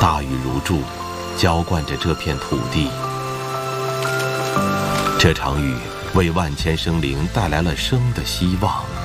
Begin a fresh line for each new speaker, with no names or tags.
大雨如注，浇灌着这片土地。这场雨为万千生灵带来了生的希望。